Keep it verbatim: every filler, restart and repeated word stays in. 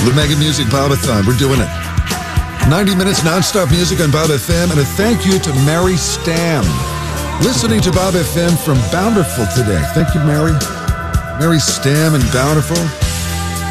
the Mega Music Bob-a-thon. We're doing it. ninety minutes nonstop music on Bob F M, and a thank you to Mary Stam. Listening to Bob F M from Bountiful today. Thank you, Mary. Mary Stam and Bountiful.